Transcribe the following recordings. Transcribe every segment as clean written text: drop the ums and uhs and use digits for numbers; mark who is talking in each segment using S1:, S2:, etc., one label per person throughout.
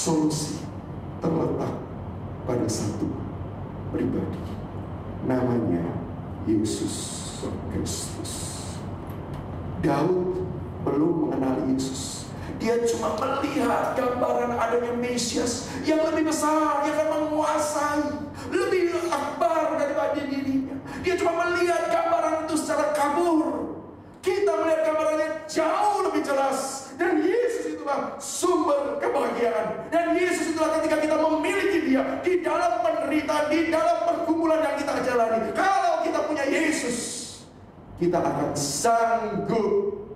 S1: solusi terletak pada satu pribadi, namanya Yesus Kristus. Daud belum mengenali Yesus. Dia cuma melihat gambaran adanya Mesias yang lebih besar, yang akan menguasai, lebih akbar daripada dirinya. Dia cuma melihat gambaran itu secara kabur. Kita melihat gambarannya jauh lebih jelas. Dan Yesus itulah sumber kebahagiaan. Dan Yesus itulah ketika kita memiliki Dia di dalam penderitaan, di dalam pergumulan yang kita jalani. Kalau kita punya Yesus, kita akan sanggup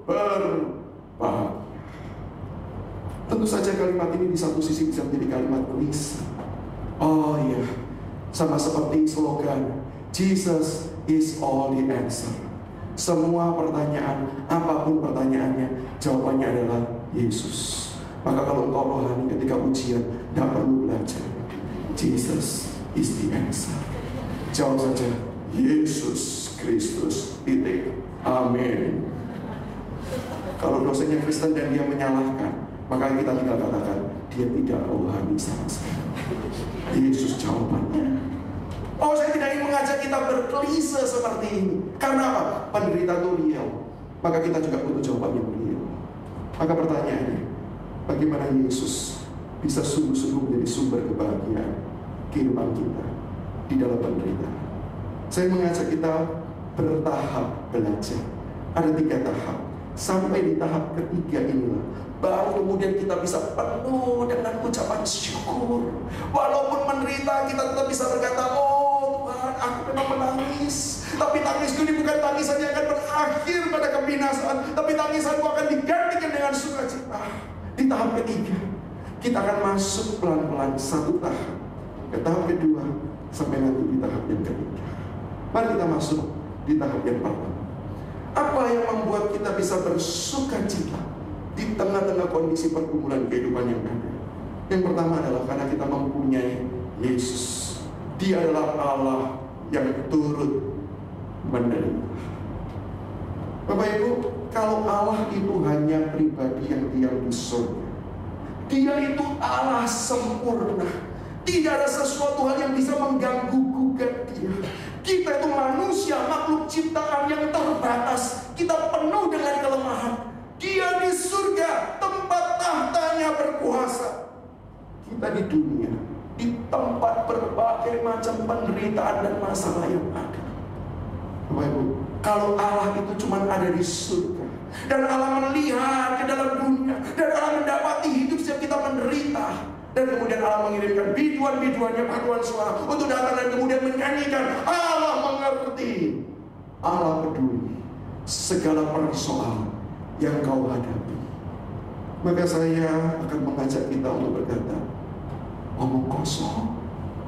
S1: berbahagia. Tentu saja kalimat ini di satu sisi bisa menjadi kalimat klise. Oh iya, sama seperti slogan Jesus is all the answer. Semua pertanyaan, apapun pertanyaannya, jawabannya adalah Yesus. Maka kalau engkau rohani ketika ujian, tidak perlu belajar. Jesus is the answer. Jawab saja, Yesus Kristus. Titik. Amin. Kalau dosennya Kristen dan dia menyalahkan, maka kita tinggal katakan, dia tidak rohani sama sekali. Yesus jawabannya. Oh, saya tidak ingin mengajak kita berklise seperti ini. Karena apa? Penderitaan itu real. Maka kita juga butuh jawaban yang real. Maka pertanyaannya, bagaimana Yesus bisa sungguh-sungguh menjadi sumber kebahagiaan kehidupan kita di dalam penderitaan? Saya mengajak kita bertahap belajar. Ada 3 tahap. Sampai di tahap ketiga inilah baru kemudian kita bisa penuh dengan ucapan syukur. Walaupun menderita, kita tetap bisa berkata, oh Tuhan, aku memang menangis, tapi tangisku ini bukan tangisan yang akan berakhir pada kebinasaan, tapi tangisanku akan digantikan dengan sukacita. Di tahap ketiga kita akan masuk pelan-pelan satu tahap ke tahap kedua sampai nanti di tahap yang ketiga. Mari kita masuk di tahap yang pertama. Apa yang membuat kita bisa bersukacita di tengah-tengah kondisi pergumulan kehidupan yang ada? Yang pertama adalah karena kita mempunyai Yesus. Dia adalah Allah yang turut menderita. Bapak Ibu, kalau Allah itu hanya pribadi yang diam di surga, Dia itu Allah sempurna. Tidak ada sesuatu hal yang bisa mengganggu gugat Dia. Kita itu manusia, makhluk ciptaan yang terbatas. Kita penuh dengan kelemahan. Dia di surga, tempat tahtanya berkuasa. Kita di dunia, di tempat berbagai macam penderitaan dan masalah yang ada. Bapak Ibu, kalau Allah itu cuma ada di surga, dan Allah melihat ke dalam dunia, dan Allah mendapati hidup setiap kita menderita, dan kemudian Allah mengirimkan biduan-biduannya, paduan suara untuk datang dan kemudian menyanyikan, Allah mengerti, Allah peduli segala persoalan yang kau hadapi. Maka saya akan mengajak kita untuk berkata, omong kosong.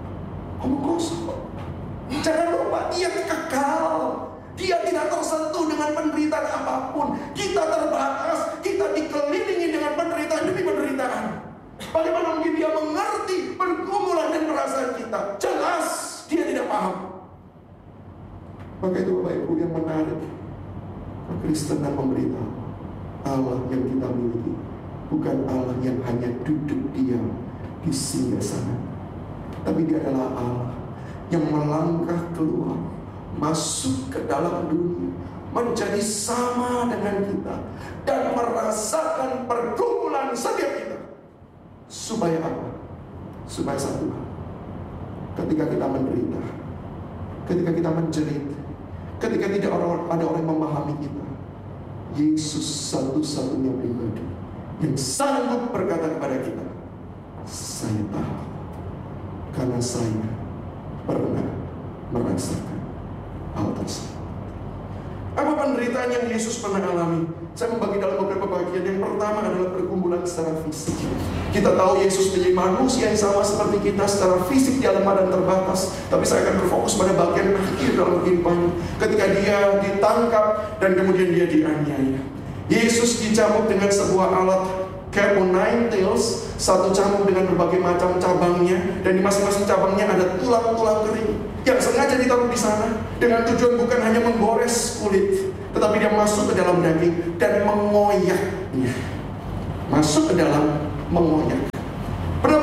S1: Jangan lupa Dia kekal. Dia tidak tersentuh dengan penderitaan apapun. Kita terbatas, kita dikelilingi dengan penderitaan demi penderitaan. Bagaimana mungkin Dia mengerti pergumulan dan perasaan kita? Jelas Dia tidak paham. Maka itu Bapak Ibu yang menarik, Kristen dan memberitahu, Allah yang kita miliki bukan Allah yang hanya duduk diam di singgasana, tapi Dia adalah Allah yang melangkah keluar, masuk ke dalam dunia, menjadi sama dengan kita, dan merasakan pergumulan setiap kita. Supaya apa? Supaya satu hal, ketika kita menderita, ketika kita menjerit, ketika tidak ada orang yang memahami kita, Yesus satu-satunya pribadi yang sanggup berkata kepada kita, saya tahu, karena saya pernah merasakan hal tersebut. Apa penderitaan yang Yesus pernah alami? Saya membagi dalam beberapa bagian. Yang pertama adalah pergumulan secara fisik. Kita tahu Yesus menjadi manusia yang sama seperti kita, secara fisik dia lemah dan terbatas. Tapi saya akan berfokus pada bagian akhir dalam kehidupannya, ketika Dia ditangkap dan kemudian Dia dianiaya. Yesus dicambuk dengan sebuah alat cap on 9 tails, satu cambuk dengan berbagai macam cabangnya, dan di masing-masing cabangnya ada tulang-tulang kering yang sengaja ditaruh di sana dengan tujuan bukan hanya menggores kulit, tetapi Dia masuk ke dalam daging dan mengoyaknya. Masuk ke dalam, mengoyak. Pernah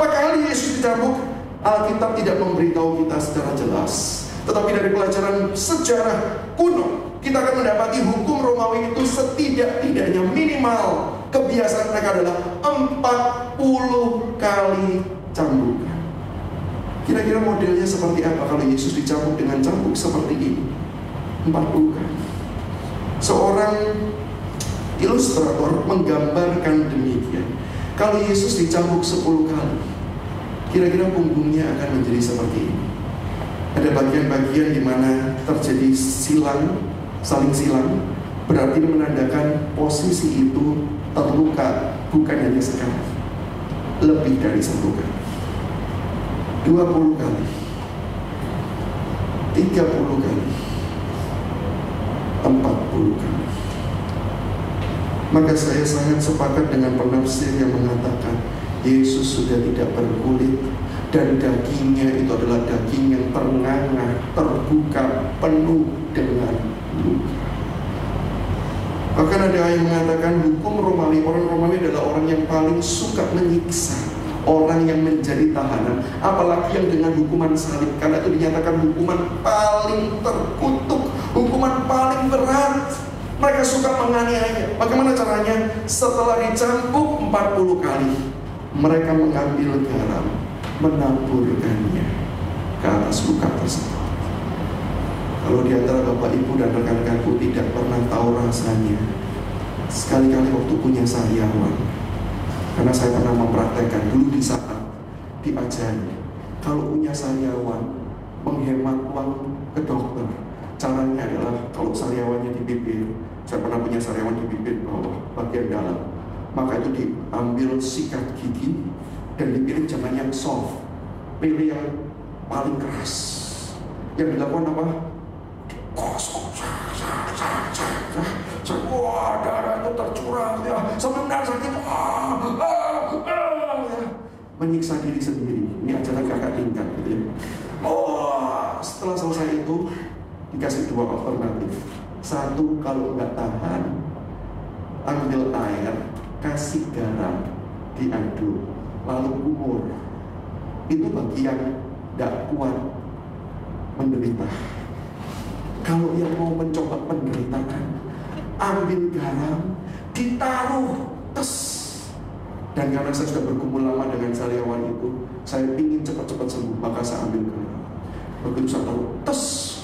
S1: dicambuk, Alkitab tidak memberitahu kita secara jelas. Tetapi dari pelajaran sejarah kuno, kita akan mendapati hukum Romawi itu setidak-tidaknya minimal kebiasaan mereka adalah 40 kali cambukan. Kira-kira modelnya seperti apa kalau Yesus dicambuk dengan cambuk seperti ini? 40 kali. Seorang ilustrator menggambarkan demikian. Kalau Yesus dicambuk 10 kali, kira-kira punggungnya akan menjadi seperti ini. Ada bagian-bagian di mana terjadi saling silang, berarti menandakan posisi itu terluka bukan hanya sekali, lebih dari 1 kali, 20 kali, 30 kali, 40 kali. Maka saya sangat sepakat dengan penafsir yang mengatakan Yesus sudah tidak berkulit dan dagingnya itu adalah daging yang ternganga, terbuka, penuh dengan luka. Bahkan ada yang mengatakan hukum Romawi, orang Romawi adalah orang yang paling suka menyiksa orang yang menjadi tahanan, apalagi yang dengan hukuman salib, karena itu dinyatakan hukuman paling terkutuk, hukuman paling berat. Mereka suka menganiaya. Bagaimana caranya? Setelah dicambuk 40 kali, mereka mengambil garam, menaburkannya ke atas luka tersebut. Kalau di antara Bapak Ibu dan rekan-rekanku tidak pernah tahu rasanya, sekali-kali waktu punya sariawan, karena saya pernah mempraktekkan dulu di saat diajari, kalau punya sariawan menghemat uang ke dokter, caranya adalah kalau sariawannya di bibir, saya pernah punya sariawan di bibir bawah bagian dalam, maka itu diambil sikat gigi dan dipilih jangan yang soft, pilih yang paling keras. Yang dilakukan apa? Wah, darah itu tercurah ya, sampai benar sakit, menyiksa diri sendiri. Ini ajaran kakak tingkat gitu ya. Setelah selesai itu dikasih 2 alternatif. 1, kalau nggak tahan, ambil air, kasih garam, diaduk, lalu kumur. Itu bagi yang nggak kuat menderita. Kalau yang mau mencoba penderitaan, ambil garam, ditaruh, tes. Dan karena saya sudah bergumul lama dengan sariawan itu, saya ingin cepat-cepat sembuh, maka saya ambil garam. Begitu saya taruh, tes,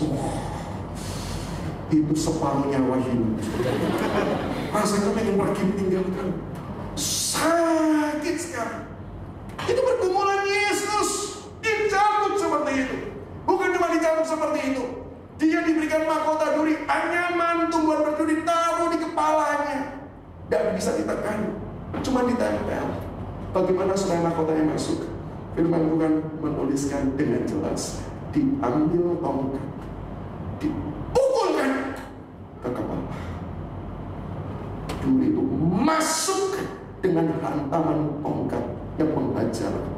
S1: itu separuh nyawa hilang. Rasanya pengen pergi meninggalkan. Sakit sekali. Itu pergumulan Yesus. Dicambuk seperti itu. Bukan cuma dicambuk seperti itu, dia diberikan mahkota duri, anyaman tumbuhan berduri taruh di kepalanya. Tidak bisa ditekan, cuma ditempel. Bagaimana supaya mahkotanya masuk? Firman Tuhan menuliskan dengan jelas, diambil tongkat, dipukulkan ke kepala. Duri itu masuk dengan hantaman tongkat yang menghajar kepala.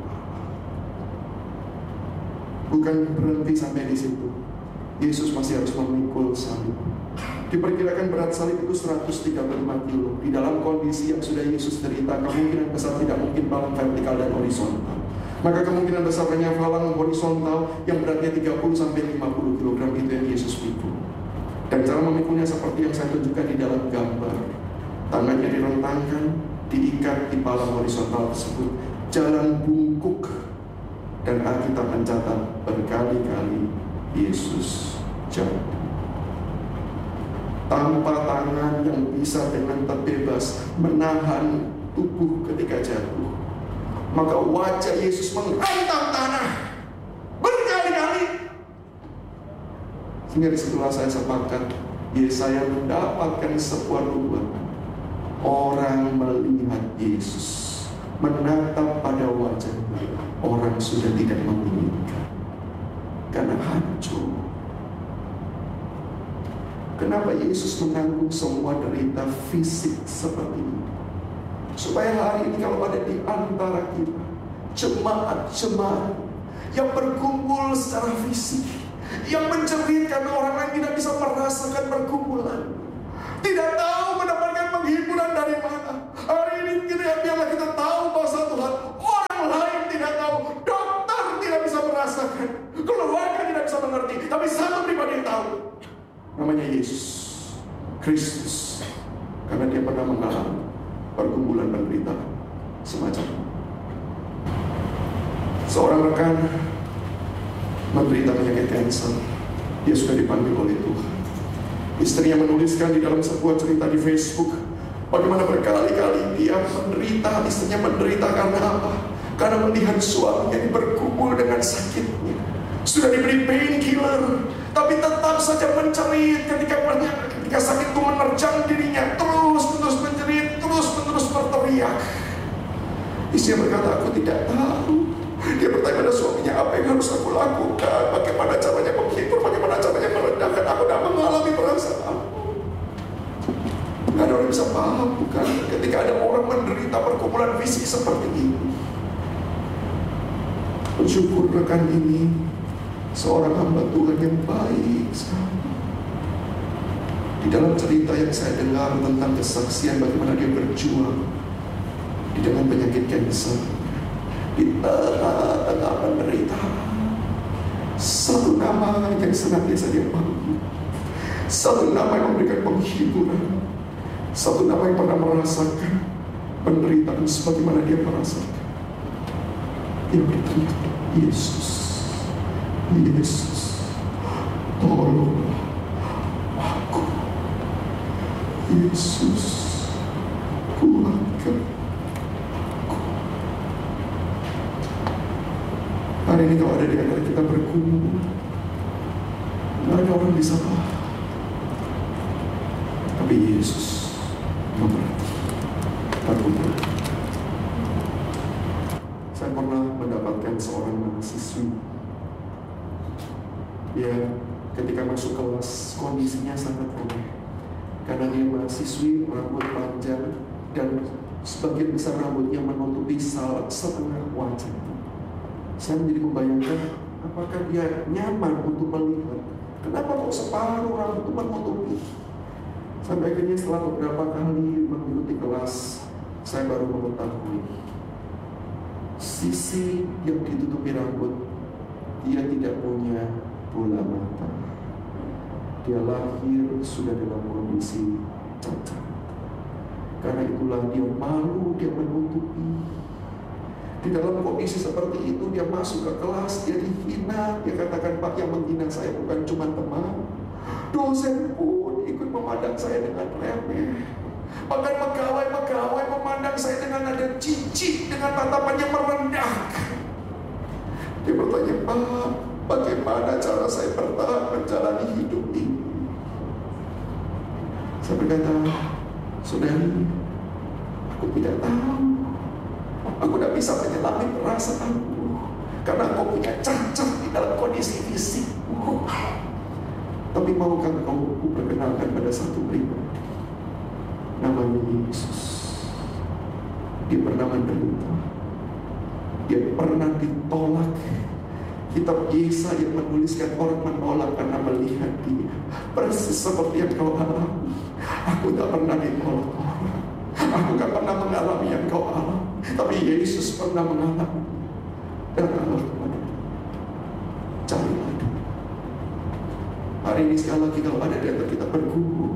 S1: Bukan berhenti sampai di situ, Yesus masih harus memikul salib. Diperkirakan berat salib itu 135 kilo. Di dalam kondisi yang sudah Yesus derita, kemungkinan besar tidak mungkin palang vertikal dan horizontal. Maka kemungkinan besarnya palang horizontal yang beratnya 30-50 kg itu yang Yesus pikul. Dan cara memikulnya seperti yang saya tunjukkan di dalam gambar. Tangannya direntangkan, diikat di palang horizontal tersebut, jalan bungkuk. Dan Alkitab mencatat berkali-kali Yesus jatuh tanpa tangan yang bisa dengan terbebas menahan tubuh ketika jatuh. Maka wajah Yesus menghantam tanah berkali-kali. Sehingga disitulah saya sepakat, Yesaya mendapatkan sebuah nubuatan. Orang melihat Yesus, menatap pada wajahnya, orang sudah tidak menginginkan karena hancur. Kenapa Yesus menanggung semua derita fisik seperti ini? Supaya hari ini kalau ada di antara kita jemaat-jemaat yang berkumpul secara fisik, yang menjerit karena orang lain tidak bisa merasakan pergumulan, tidak tahu mendapatkan penghiburan dari mana. Hari ini biarlah kita tahu bahwa Tuhan, orang lain tidak tahu, dokter Kristus, karena dia pernah mengalami pergumulan penderitaan semacam itu. Seorang rekan menderita penyakit kanker. Dia sudah dipanggil oleh Tuhan. Istrinya menuliskan di dalam sebuah cerita di Facebook bagaimana berkali-kali dia menderita. Istrinya menderita karena apa? Karena melihat suaminya bergumul dengan sakitnya. Sudah diberi painkiller, tapi tetap saja mencerit ketika sakit itu menerjang dirinya. Terus menjerit, terus berteriak. Istrinya berkata, aku tidak tahu. Dia bertanya pada suaminya, apa yang harus aku lakukan? Bagaimana caranya menghibur? Bagaimana caranya merendahkan? Aku tidak mengalami perasaan. Nggak ada orang bisa paham, bukan? Ketika ada orang menderita pergumulan fisik seperti ini. Bersyukur rekan ini seorang hamba Tuhan yang baik sekali. Di dalam cerita yang saya dengar tentang kesaksian bagaimana dia berjuang dengan penyakit kanker, di tengah-tengah penderitaan, satu nama yang senantiasa dia panggil, satu nama yang memberikan penghiburan, satu nama yang pernah merasakan penderitaan sebagaimana dia merasakan. Dia berteriak, Yesus, Yesus, tolong aku, Yesus, kuatkan. Hari ini kalau ada di antara kita bergumul, nggak ada orang bisa paham. Tapi Yesus memberkati. Saya pernah mendapatkan seorang mahasiswi. Dia ketika masuk kelas kondisinya sangat aneh, karena dia mahasiswi, rambut panjang dan sebagian besar rambutnya menutupi setengah wajah. Saya menjadi membayangkan apakah dia nyaman untuk melihat. Kenapa kok separuh rambut itu menutupi? Sampai akhirnya setelah beberapa kali mengikuti kelas, saya baru mengetahui sisi yang ditutupi rambut, dia tidak punya bola mata. Dia lahir sudah dalam kondisi cacat. Karena itulah dia malu, dia menutupi. Di dalam kondisi seperti itu dia masuk ke kelas, dia dihina. Dia katakan, Pak, yang menghina saya bukan cuma teman, dosen pun ikut memandang saya dengan remeh. Bahkan pegawai memandang saya dengan nada jijik, dengan tatapannya merendahkan. Dia bertanya, Pak, bagaimana cara saya bertahan menjalani hidup ini? Saya berkata, saudari, aku tidak tahu. Aku tidak bisa menyelami perasaanmu, karena kau punya cacat di dalam kondisi fisikmu. Tapi maukah kau perkenalkan pada satu pribadi, namanya Yesus. Dia pernah menderita, dia pernah ditolak. Kitab Yesaya yang menuliskan orang menolak karena melihat dia persis seperti yang kau alami. Aku tak pernah ditolak orang, aku tak pernah mengalami yang kau alami, tapi Yesus pernah mengalami. Dan Allah kepada carilah dia. Hari ini sekali lagi kalau ada di antara kita bergumul,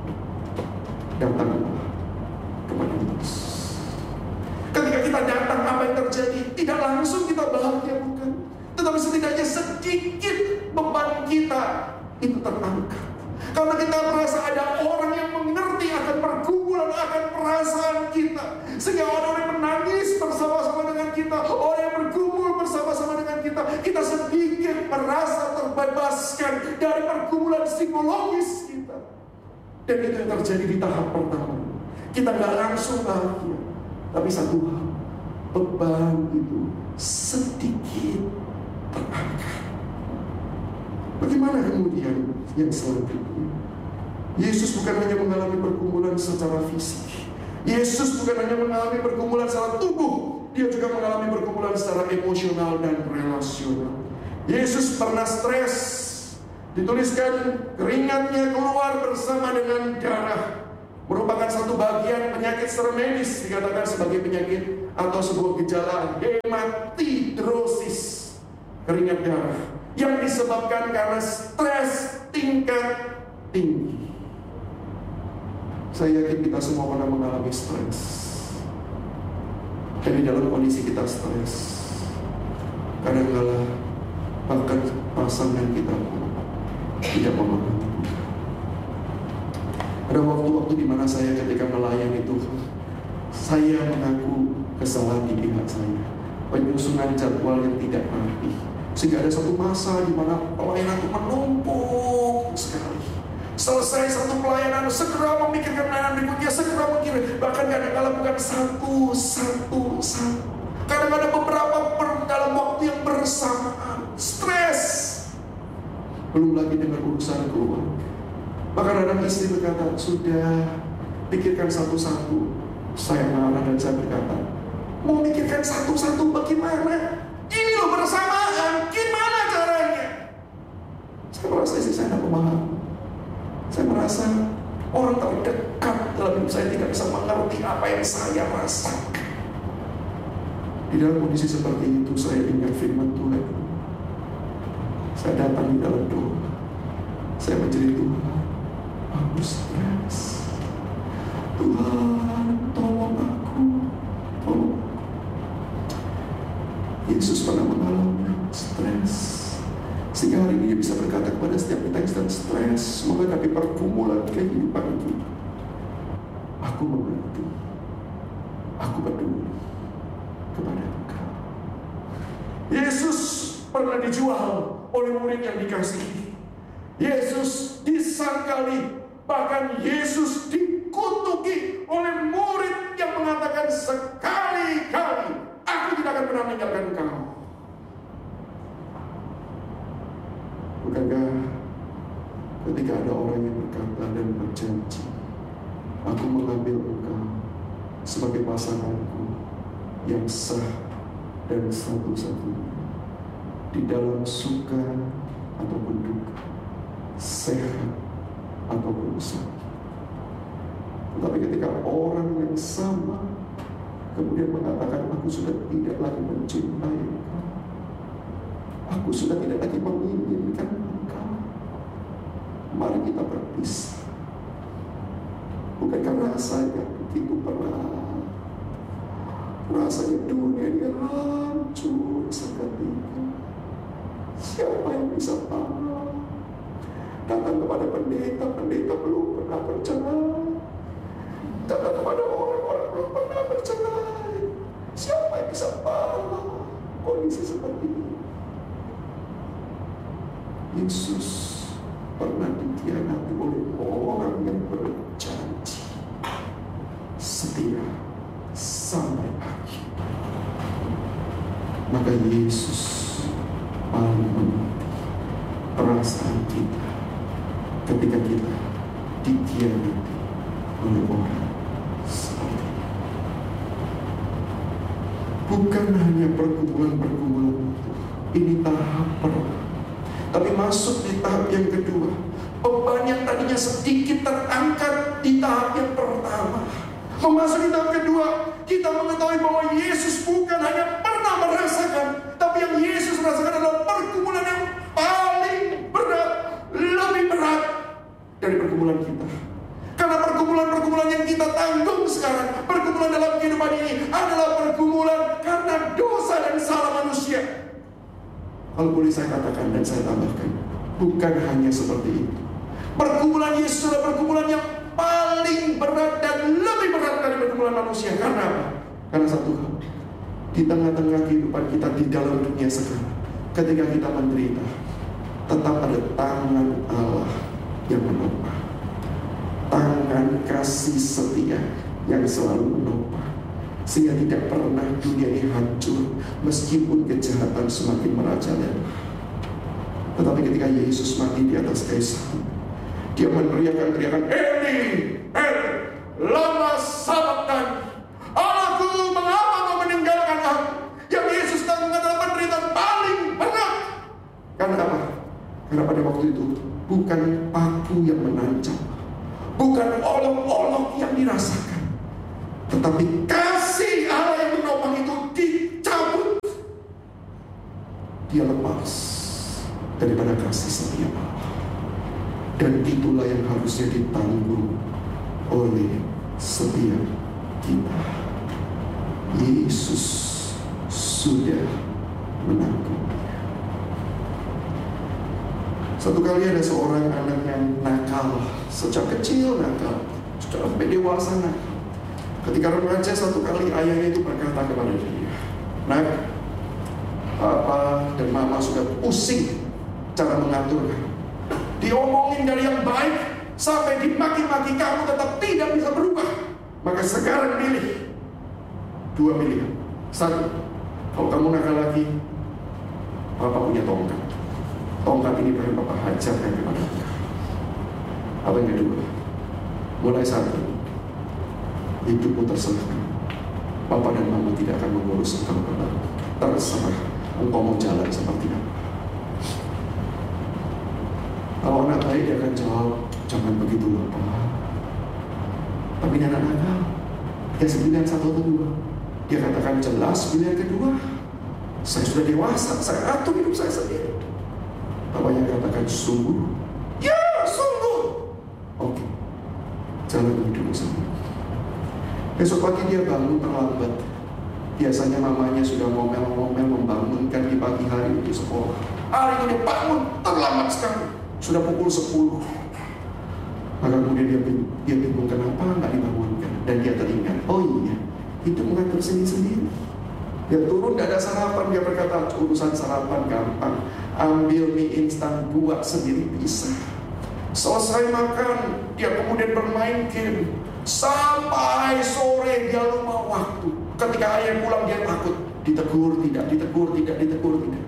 S1: datanglah kepada Yesus. Ketika kita datang, apa yang terjadi? Tidak langsung kita bahagia, bukan? Tetapi setidaknya sedikit beban kita itu terangkat. Karena kita merasa ada orang yang mengerti akan pergumulan, akan perasaan kita. Sehingga orang yang menangis bersama-sama dengan kita, orang yang bergumul bersama-sama dengan kita, kita sedikit merasa terbebaskan dari pergumulan psikologis kita. Dan itu yang terjadi di tahap pertama. Kita gak langsung bahagia, tapi satu hal, beban itu sedikit terangkat. Bagaimana kemudian yang selanjutnya? Yesus bukan hanya mengalami pergumulan secara fisik. Yesus bukan hanya mengalami pergumulan secara tubuh, dia juga mengalami pergumulan secara emosional dan relasional. Yesus pernah stres. Dituliskan keringatnya keluar bersama dengan darah. Merupakan satu bagian penyakit secara medis, dikatakan sebagai penyakit atau sebuah gejala hematidrosis, keringat darah, yang disebabkan karena stres tingkat tinggi. Saya yakin kita semua pernah mengalami stres. Dan di dalam kondisi kita stres, kadang-kala bahkan pasangan kita pun tidak memahami. Ada waktu-waktu di mana saya ketika melayani Tuhan, saya mengaku kesalahan di pihak saya, penyusunan jadwal yang tidak rapi, sehingga ada satu masa di mana pelayanan itu menumpuk sekali. Selesai satu pelayanan, segera memikirkan pelayanan berikutnya, segera memikirkan. Bahkan kadang-kala bukan satu. Kadang-kadang beberapa dalam waktu yang bersamaan. Stres. Belum lagi dengan urusan keluarga. Bahkan ada istri berkata, sudah pikirkan satu-satu. Saya marah dan saya berkata, mau mikirkan satu-satu bagaimana? Ini loh bersamaan, gimana caranya? Saya merasa istri saya tidak memahami. Saya merasa orang terdekat dalam hidup saya tidak bisa mengerti apa yang saya rasakan. Di dalam kondisi seperti itu, saya ingat firman Tuhan. Saya datang di dalam doa. Saya menjerit Tuhan, aku stres. Tuhan, tolong aku. Tolong. Yesus pernah mengalami stres. Sehingga hari ini dia bisa berkata kepada setiap kita yang sedang stres menghadapi pergumulan kehidupan kita. Aku mengerti. Aku peduli kepada engkau. Yesus pernah dijual oleh murid yang dikasihi. Yesus disangkali. Bahkan Yesus dikutuki oleh murid yang mengatakan sekali-kali, aku tidak akan pernah meninggalkan engkau. Bukankah ketika ada orang yang berkata dan berjanji, aku mengambil engkau sebagai pasanganku yang sah dan satu-satunya di dalam suka ataupun duka, sehat ataupun sakit. Tetapi ketika orang yang sama kemudian mengatakan, aku sudah tidak lagi mencintai engkau, aku sudah tidak lagi menginginkan engkau, mari kita berpisah. Bukankah rasanya begitu berat? Rasanya dunia ini hancur seketika. Siapa yang bisa tahu? Datang kepada pendeta belum pernah bercerai. Datang kepada orang-orang belum pernah bercerai. Siapa yang bisa tahu kondisi seperti ini? Yesus pernah dikhianati oleh orang yang berjanji setia sampai akhir. Maka Yesus paling mengerti perasaan kita ketika kita dikhianati oleh orang seperti ini. Bukan hanya pergumulan-pergumulan itu, ini tahap pertama. Tapi masuk di tahap yang kedua. Beban yang tadinya sedikit terangkat di tahap yang pertama. Memasuki tahap kedua, kita mengetahui bahwa Yesus bukan hanya pernah merasakan, tapi yang Yesus rasakan adalah pergumulan yang paling berat, lebih berat dari pergumulan kita. Karena pergumulan-pergumulan yang kita tanggung sekarang, pergumulan dalam kehidupan ini adalah pergumulan karena dosa dan salah manusia. Kalau boleh saya katakan dan saya tambahkan, bukan hanya seperti itu. Pergumulan Yesus adalah pergumulan yang paling berat dan lebih berat dari pergumulan manusia. Karena apa? Karena satu hal, di tengah-tengah kehidupan kita di dalam dunia sekarang, ketika kita menderita, tetap ada tangan Allah yang menopang. Tangan kasih setia yang selalu menopang. Sehingga tidak pernah dunia ini hancur meskipun kejahatan semakin merajalela. Tetapi ketika Yesus mati di atas kayu salib, dia meneriakkan Eli, Eli, lama sabachthani. Anakku, mengapa kau meninggalkan aku? Yang Yesus tanggung adalah penderitaan paling berat. Karena apa? Karena pada waktu itu bukan paku yang menancap, bukan olok-olok yang dirasakan, tetapi kasih Allah yang menopang itu dicabut. Dia lepas daripada kasih setia Allah. Dan itulah yang harusnya ditanggung oleh setiap kita. Yesus sudah menanggung. Satu kali ada seorang anak yang nakal, sejak kecil nakal, sudah sampai dewasa nakal. Ketika remaja, satu kali ayahnya itu berkata kepada dia, "Nak, Papa dan Mama sudah pusing cara mengatur kamu. Diomongin dari yang baik sampai dimaki-maki, kamu tetap tidak bisa berubah. Maka sekarang pilih 2 pilihan. 1, kalau kamu nakal lagi, Papa punya tongkat. Tongkat ini pengen Papa hajarkan kepada kamu. Atau yang kedua, mulai saat ini hidupmu terserah. Papa dan Mama tidak akan mengurus engkau kembali. Terserah engkau mau jalan seperti apa." Kalau anak baik dia akan jawab, "Jangan begitu Bapak." Tapi anak nakal, dia pilihan 1 atau 2. Dia katakan jelas pilihan kedua. Saya sudah dewasa, saya atur hidup saya sendiri. Bapaknya katakan sungguh. Ya sungguh. Oke, jalan hidupmu sendiri. Besok pagi dia bangun terlambat. Biasanya mamanya sudah ngomel-ngomel membangunkan di pagi hari di sekolah. Hari ini dia bangun terlambat sekali. Sudah pukul 10. Maka kemudian dia bingung kenapa nggak dibangunkan. Dan dia teringat, oh iya, itu mengatur sendiri-sendiri. Dia turun, tidak ada sarapan. Dia berkata, urusan sarapan gampang. Ambil mie instan, buat sendiri bisa. Selesai makan, dia kemudian bermain game. Sampai sore dia lupa waktu. Ketika ayah pulang dia takut. Ditegur tidak, ditegur tidak, ditegur tidak.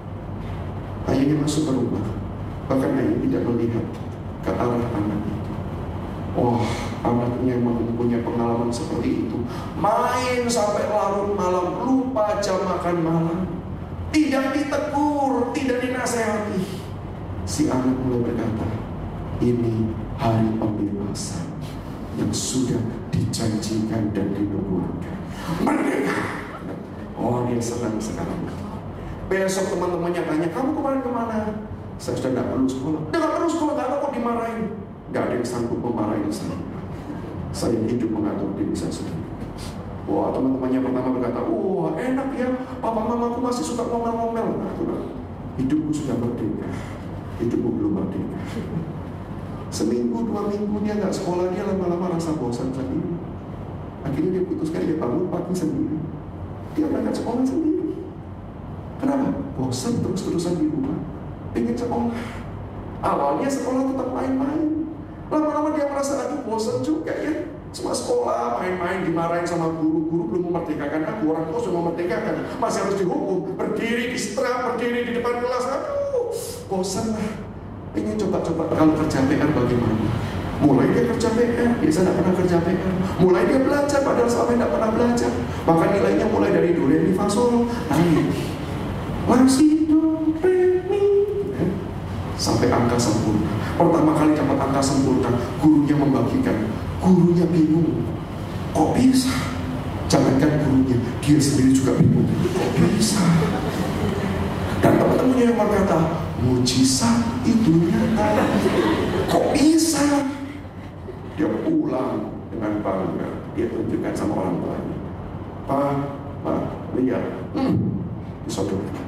S1: Ayahnya masuk ke rumah. Bahkan ayah tidak melihat ke arah anak itu. Oh, anaknya mempunyai pengalaman seperti itu. Main sampai larut malam, lupa jam makan malam. Tidak ditegur, tidak dinasehati. Si anak mulai berkata, ini hari pembebasan yang sudah dijanjikan dan dinubuatkan. Merdeka. Oh, dia senang sekarang. Besok teman-temannya tanya, kamu kemarin kemana? Saya sudah tidak perlu sekolah. Tidak perlu sekolah, tidak apa kok dimarahin. Tidak ada yang sanggup memarahin saya. Saya hidup mengatur diri saya sendiri. Wah, teman-temannya pertama berkata, wah enak ya, papa mamaku masih suka ngomel-ngomel. Nah, hidupku sudah merdeka. Hidupku belum merdeka. Seminggu, 2 minggu dia nggak sekolah, dia lama-lama rasa bosan sendiri. Akhirnya dia putuskan dia bangun pagi sendiri. Dia berangkat sekolah sendiri. Kenapa? Bosan terus-terusan di rumah. Pengen sekolah. Awalnya sekolah tetap main-main. Lama-lama dia merasa aduh bosan juga ya. Semua sekolah main-main, dimarahin sama guru-guru, belum memerdekakan aku. Orang tua sudah memerdekakan, masih harus dihukum. Berdiri di setrap, berdiri di depan kelas. Aduh, bosan lah. Pengen coba-coba kalau kerja PR bagaimana. Mulai dia kerja PR, biasa tidak pernah kerja PR. Mulai dia belajar, padahal selama tidak pernah belajar. Bahkan nilainya mulai dari do, re, mi, fa, sol, naik. Masih do, re, mi, sampai angka sempurna. Pertama kali dapat angka sempurna, gurunya membagikan. Gurunya bingung. Kok bisa? Jangankan gurunya, dia sendiri juga bingung. Kok bisa? Dan teman-temannya yang berkata, mujizat itu nyata. Kok bisa? Dia pulang dengan bangga. Dia tunjukkan sama orang tuanya. Pak, lihat. Disodorkan.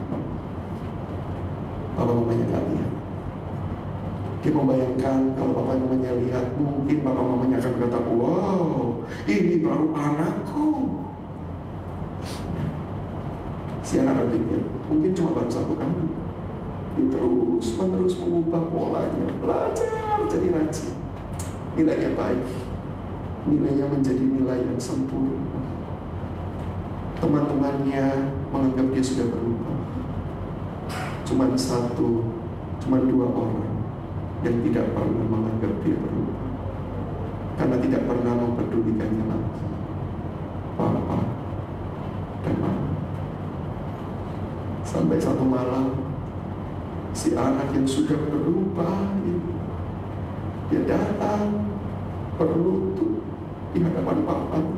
S1: Bapak mamanya gak lihat. Dia membayangkan kalau bapak mamanya lihat, mungkin bapak mamanya akan berkata, wow, ini baru anakku. Si anak berpikir, mungkin cuma baru 1 kali. Dia terus-menerus mengubah polanya, belajar jadi rajin. Nilainya baik, nilainya menjadi nilai yang sempurna. Teman-temannya menganggap dia sudah berubah. Cuma 2 orang yang tidak pernah menganggap dia berubah, karena tidak pernah mempedulikannya lagi. Papa dan Mama. Sampai satu malam, si anak yang sudah berubah ini, dia datang berlutut di hadapan Papa.